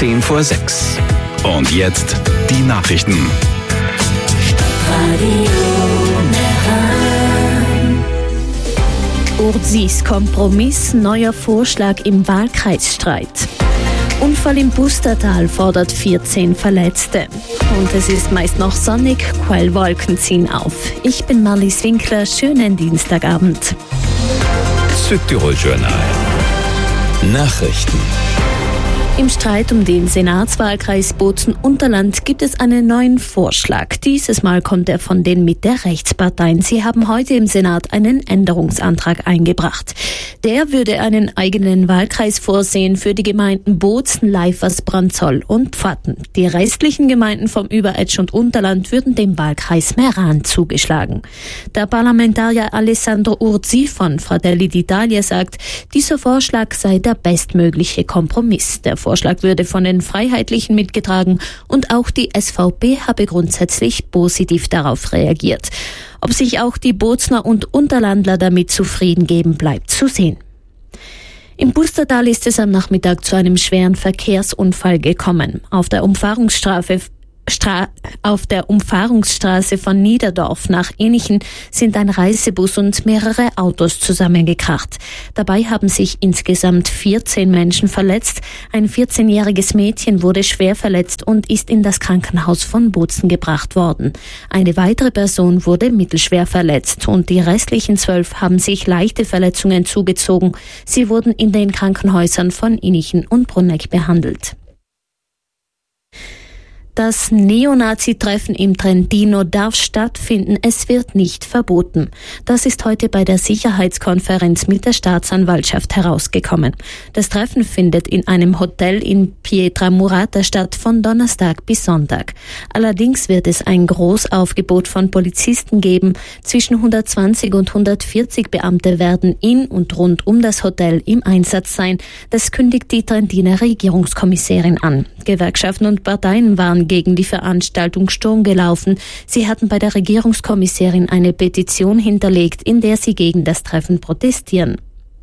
10 vor 6. Und jetzt die Nachrichten. Urzis Kompromiss, neuer Vorschlag im Wahlkreisstreit. Unfall im Pustertal fordert 14 Verletzte. Und es ist meist noch sonnig, Quellwolken ziehen auf. Ich bin Marlies Winkler, schönen Dienstagabend. Südtirol Journal. Nachrichten. Im Streit um den Senatswahlkreis Bozen-Unterland gibt es einen neuen Vorschlag. Dieses Mal kommt er von den Mitte-Rechtsparteien. Sie haben heute im Senat einen Änderungsantrag eingebracht. Der würde einen eigenen Wahlkreis vorsehen für die Gemeinden Bozen, Leifers, Brandzoll und Pfatten. Die restlichen Gemeinden vom Überetsch und Unterland würden dem Wahlkreis Meran zugeschlagen. Der Parlamentarier Alessandro Urzi von Fratelli d'Italia sagt, dieser Vorschlag sei der bestmögliche Kompromiss. Der Vorschlag würde von den Freiheitlichen mitgetragen und auch die SVP habe grundsätzlich positiv darauf reagiert. Ob sich auch die Bozner und Unterlandler damit zufrieden geben, bleibt zu sehen. Im Pustertal ist es am Nachmittag zu einem schweren Verkehrsunfall gekommen. Auf der Umfahrungsstraße von Niederdorf nach Enichen sind ein Reisebus und mehrere Autos zusammengekracht. Dabei haben sich insgesamt 14 Menschen verletzt. Ein 14-jähriges Mädchen wurde schwer verletzt und ist in das Krankenhaus von Bozen gebracht worden. Eine weitere Person wurde mittelschwer verletzt und die restlichen 12 haben sich leichte Verletzungen zugezogen. Sie wurden in den Krankenhäusern von Enichen und Bruneck behandelt. Das Neonazi-Treffen im Trentino darf stattfinden, es wird nicht verboten. Das ist heute bei der Sicherheitskonferenz mit der Staatsanwaltschaft herausgekommen. Das Treffen findet in einem Hotel in Pietramurata statt von Donnerstag bis Sonntag. Allerdings wird es ein Großaufgebot von Polizisten geben. Zwischen 120 und 140 Beamte werden in und rund um das Hotel im Einsatz sein. Das kündigt die Trentiner Regierungskommissärin an. Gewerkschaften und Parteien waren gegen die Veranstaltung Sturm gelaufen. Sie hatten bei der Regierungskommissärin eine Petition hinterlegt, in der sie gegen das Treffen protestieren.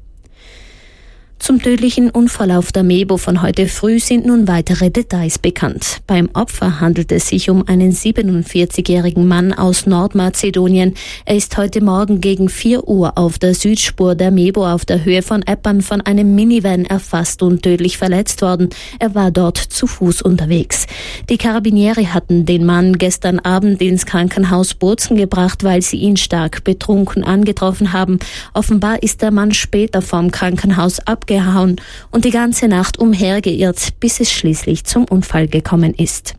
Zum tödlichen Unfall auf der Mebo von heute früh sind nun weitere Details bekannt. Beim Opfer handelt es sich um einen 47-jährigen Mann aus Nordmazedonien. Er ist heute Morgen gegen 4 Uhr auf der Südspur der Mebo auf der Höhe von Eppern von einem Minivan erfasst und tödlich verletzt worden. Er war dort zu Fuß unterwegs. Die Karabiniere hatten den Mann gestern Abend ins Krankenhaus Bozen gebracht, weil sie ihn stark betrunken angetroffen haben. Offenbar ist der Mann später vom Krankenhaus abgehauen und die ganze Nacht umhergeirrt, bis es schließlich zum Unfall gekommen ist.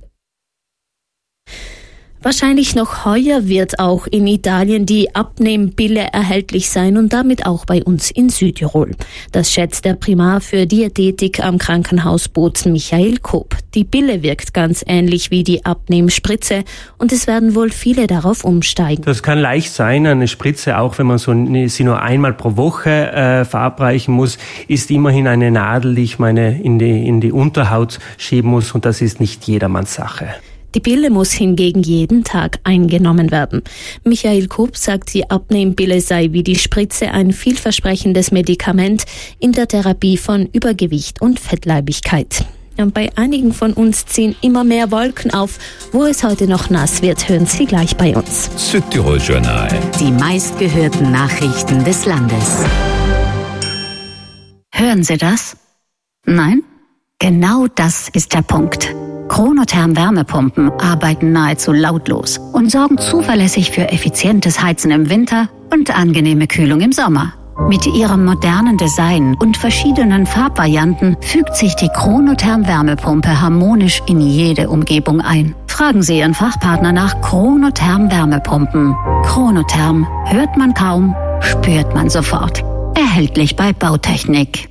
Wahrscheinlich noch heuer wird auch in Italien die Abnehmpille erhältlich sein und damit auch bei uns in Südtirol. Das schätzt der Primar für Diätetik am Krankenhaus Bozen Michael Kopp. Die Pille wirkt ganz ähnlich wie die Abnehmspritze und es werden wohl viele darauf umsteigen. Das kann leicht sein, eine Spritze, auch wenn man sie nur einmal pro Woche verabreichen muss, ist immerhin eine Nadel, die ich in die Unterhaut schieben muss und das ist nicht jedermanns Sache. Die Pille muss hingegen jeden Tag eingenommen werden. Michael Kopp sagt, die Abnehmpille sei wie die Spritze ein vielversprechendes Medikament in der Therapie von Übergewicht und Fettleibigkeit. Und bei einigen von uns ziehen immer mehr Wolken auf. Wo es heute noch nass wird, hören Sie gleich bei uns. Südtirol Journal. Die meistgehörten Nachrichten des Landes. Hören Sie das? Nein? Genau das ist der Punkt. Chronotherm Wärmepumpen arbeiten nahezu lautlos und sorgen zuverlässig für effizientes Heizen im Winter und angenehme Kühlung im Sommer. Mit ihrem modernen Design und verschiedenen Farbvarianten fügt sich die Chronotherm Wärmepumpe harmonisch in jede Umgebung ein. Fragen Sie Ihren Fachpartner nach Chronotherm Wärmepumpen. Chronotherm hört man kaum, spürt man sofort. Erhältlich bei Bautechnik.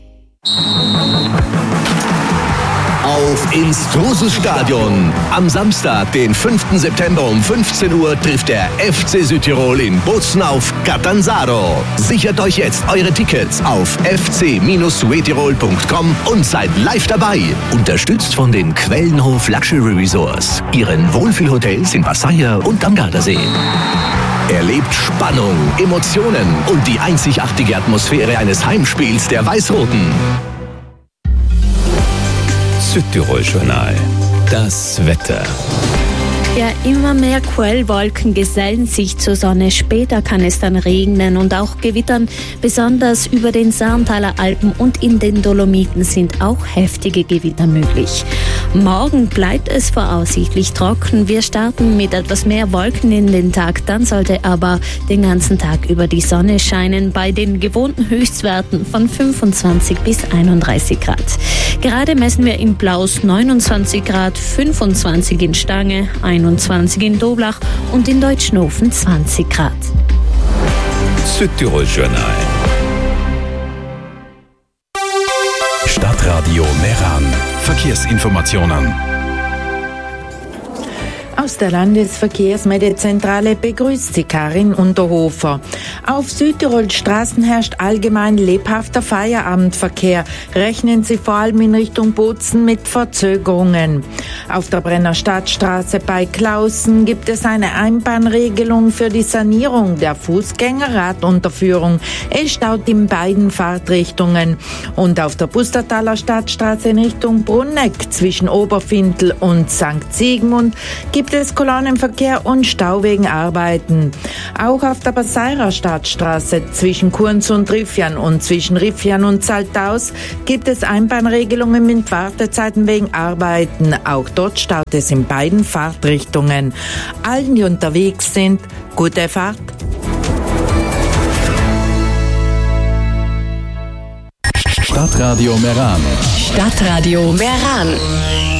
Auf ins Truselstadion. Am Samstag, den 5. September um 15 Uhr trifft der FC Südtirol in Bozen auf Catanzaro. Sichert euch jetzt eure Tickets auf fc-suetirol.com und seid live dabei. Unterstützt von den Quellenhof Luxury Resorts, ihren Wohlfühlhotels in Passaia und am Gardasee. Erlebt Spannung, Emotionen und die einzigartige Atmosphäre eines Heimspiels der Weiß-Roten. Südtirol-Journal. Das Wetter. Ja, immer mehr Quellwolken gesellen sich zur Sonne. Später kann es dann regnen und auch gewittern. Besonders über den Sarntaler Alpen und in den Dolomiten sind auch heftige Gewitter möglich. Morgen bleibt es voraussichtlich trocken. Wir starten mit etwas mehr Wolken in den Tag. Dann sollte aber den ganzen Tag über die Sonne scheinen bei den gewohnten Höchstwerten von 25 bis 31 Grad. Gerade messen wir in Blaus 29 Grad, 25 in Stange, 21 in Doblach und in Deutschnofen 20 Grad. Südtirol-Journal. Stadtradio Meran. Verkehrsinformationen. Aus der Landesverkehrsmeldezentrale begrüßt sie Karin Unterhofer. Auf Südtirols Straßen herrscht allgemein lebhafter Feierabendverkehr. Rechnen Sie vor allem in Richtung Bozen mit Verzögerungen. Auf der Brenner Stadtstraße bei Klausen gibt es eine Einbahnregelung für die Sanierung der Fußgängerradunterführung. Es staut in beiden Fahrtrichtungen. Und auf der Pustertaler Stadtstraße in Richtung Brunneck zwischen Oberfindl und St. Sigmund gibt es Kolonnenverkehr und Stau wegen Arbeiten. Auch auf der Baseirer Stadtstraße zwischen Kurns und Riffian und zwischen Riffian und Saltaus gibt es Einbahnregelungen mit Wartezeiten wegen Arbeiten. Auch dort staut es in beiden Fahrtrichtungen. Allen, die unterwegs sind, gute Fahrt. Stadtradio Meran. Stadtradio Meran.